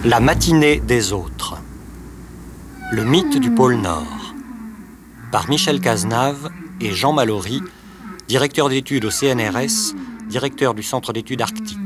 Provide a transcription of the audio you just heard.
La matinée des autres. Le mythe du pôle Nord. Par Michel Cazenave et Jean Mallory, directeur d'études au CNRS, directeur du Centre d'études arctiques.